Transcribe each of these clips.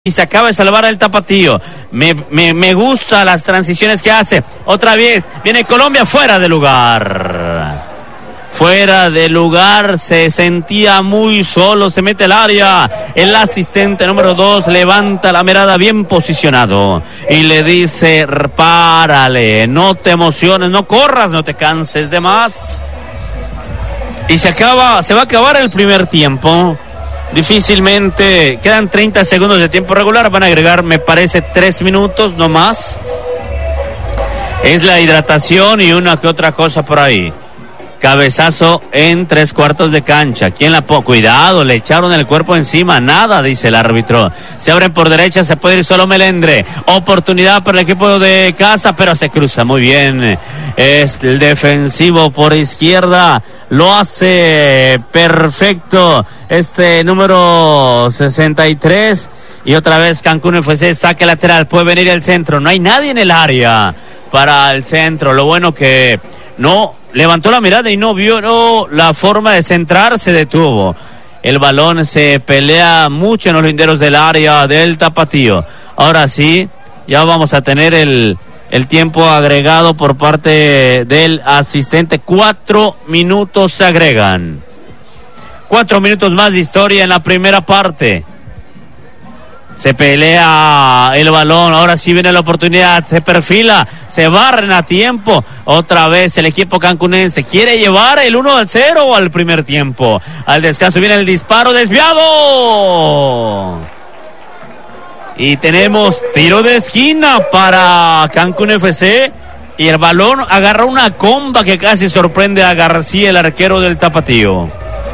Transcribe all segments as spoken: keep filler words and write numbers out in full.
y se acaba de salvar el Tapatío. Me, me, me gusta las transiciones que hace. Otra vez, viene Colombia fuera de lugar. Fuera de lugar, se sentía muy solo, se mete al área. El asistente número dos levanta la mirada bien posicionado y le dice, párale, no te emociones, no corras, no te canses de más. Y se acaba, se va a acabar el primer tiempo. Difícilmente, quedan treinta segundos de tiempo regular, van a agregar, me parece, tres minutos, no más. Es la hidratación y una que otra cosa por ahí. Cabezazo en tres cuartos de cancha. ¿Quién la po? Cuidado, le echaron el cuerpo encima. Nada, dice el árbitro. Se abren por derecha, se puede ir solo Melendre. Oportunidad para el equipo de casa, pero se cruza muy bien. Es el defensivo por izquierda. Lo hace perfecto. Este número sesenta y tres. Y otra vez Cancún F C, saque lateral. Puede venir el centro. No hay nadie en el área para el centro. Lo bueno que no levantó la mirada y no vio no, la forma de centrar, se detuvo. El balón se pelea mucho en los linderos del área del Tapatío. Ahora sí, ya vamos a tener el, el tiempo agregado por parte del asistente. Cuatro minutos se agregan. Cuatro minutos más de historia en la primera parte. Se pelea el balón, ahora sí viene la oportunidad, se perfila, se barren a tiempo. Otra vez el equipo cancunense quiere llevar el uno al cero o al primer tiempo. Al descanso viene el disparo desviado. Y tenemos tiro de esquina para Cancún F C. Y el balón agarra una comba que casi sorprende a García, el arquero del Tapatío.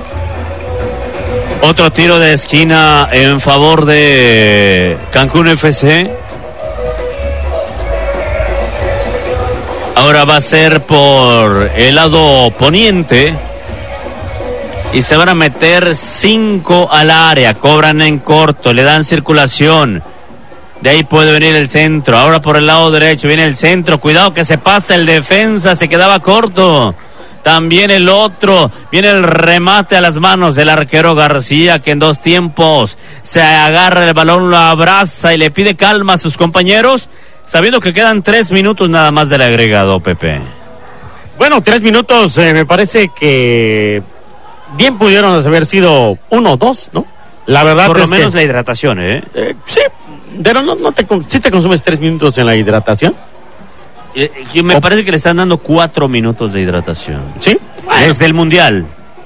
Otro tiro de esquina en favor de Cancún F C. Ahora va a ser por el lado poniente. Y se van a meter cinco al área. Cobran en corto, le dan circulación. De ahí puede venir el centro. Ahora por el lado derecho viene el centro. Cuidado que se pasa el defensa, se quedaba corto. También el otro, viene el remate a las manos del arquero García, que en dos tiempos se agarra el balón, lo abraza y le pide calma a sus compañeros, sabiendo que quedan tres minutos nada más del agregado, Pepe. Bueno, tres minutos, eh, me parece que bien pudieron haber sido uno o dos, ¿no? La verdad Por es lo menos que, la hidratación, ¿eh? eh sí, pero no, no te, ¿sí te consumes tres minutos en la hidratación? Y me parece que le están dando cuatro minutos de hidratación. ¿Sí? Bueno. Desde el Mundial.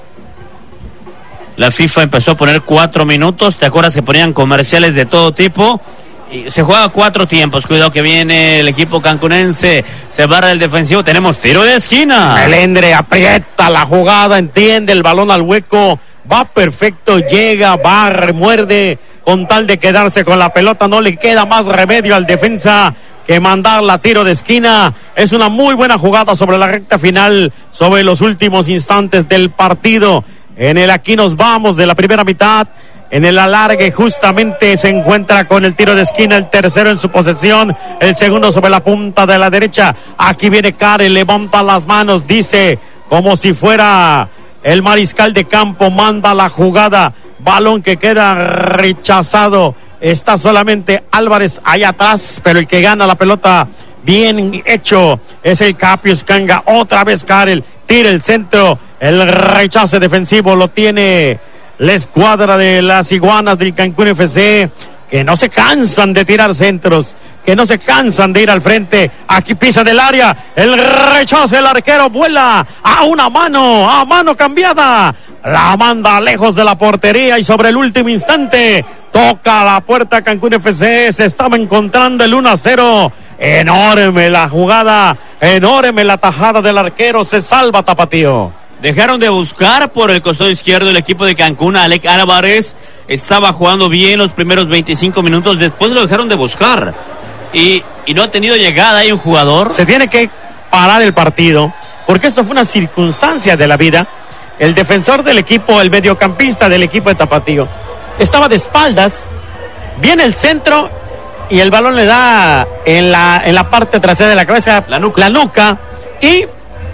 La FIFA empezó a poner cuatro minutos. ¿Te acuerdas que ponían comerciales de todo tipo? Y se juega cuatro tiempos. Cuidado que viene el equipo cancunense. Se barra el defensivo. Tenemos tiro de esquina. Melendre aprieta la jugada, entiende el balón al hueco. Va perfecto, llega, va, remuerde. Con tal de quedarse con la pelota, no le queda más remedio al defensa que mandarla a tiro de esquina. Es una muy buena jugada sobre la recta final, sobre los últimos instantes del partido. En el aquí nos vamos de la primera mitad. En el alargue justamente se encuentra con el tiro de esquina, el tercero en su posesión, el segundo sobre la punta de la derecha. Aquí viene Karen, levanta las manos, dice como si fuera el mariscal de campo, manda la jugada, balón que queda rechazado. Está solamente Álvarez allá atrás, pero el que gana la pelota bien hecho es el Capius Kanga. Otra vez Karel, tira el centro, el rechace defensivo lo tiene la escuadra de las iguanas del Cancún F C, que no se cansan de tirar centros, que no se cansan de ir al frente. Aquí pisa del área, el rechace, el arquero vuela a una mano, a mano cambiada. La manda lejos de la portería y sobre el último instante toca la puerta Cancún F C. Se estaba encontrando el uno a cero. Enorme la jugada, enorme la tajada del arquero. Se salva Tapatío. Dejaron de buscar por el costado izquierdo el equipo de Cancún. Alec Álvarez estaba jugando bien los primeros veinticinco minutos. Después lo dejaron de buscar. Y, y no ha tenido llegada ahí un jugador. Se tiene que parar el partido, porque esto fue una circunstancia de la vida. El defensor del equipo, el mediocampista del equipo de Tapatío, estaba de espaldas, viene el centro y el balón le da en la, en la parte trasera de la cabeza, la nuca, la nuca y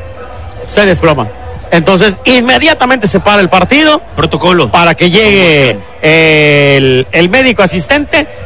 se desploma. Entonces inmediatamente se para el partido. Protocolo. Para que llegue el, el médico asistente